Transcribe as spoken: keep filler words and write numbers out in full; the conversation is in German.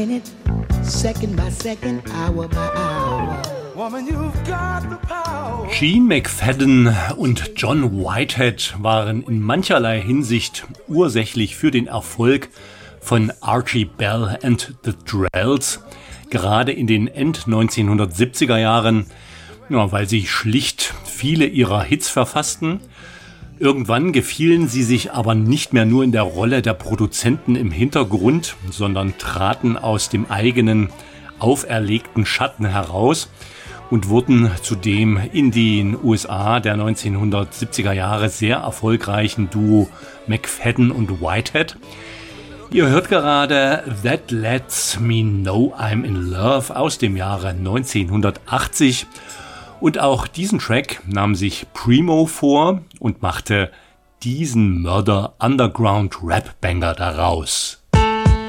Second by second, hour by hour. Woman, you've got the power. Gene McFadden und John Whitehead waren in mancherlei Hinsicht ursächlich für den Erfolg von Archie Bell and the Drells, gerade in den End neunzehnhundertsiebziger Jahren, ja, weil sie schlicht viele ihrer Hits verfassten. Irgendwann gefielen sie sich aber nicht mehr nur in der Rolle der Produzenten im Hintergrund, sondern traten aus dem eigenen auferlegten Schatten heraus und wurden zudem in den U S A der neunzehnhundertsiebziger Jahre sehr erfolgreichen Duo McFadden und Whitehead. Ihr hört gerade That Lets Me Know I'm in Love aus dem Jahre neunzehnhundertachtzig. Und auch diesen Track nahm sich Primo vor und machte diesen Murder Underground Rap Banger daraus.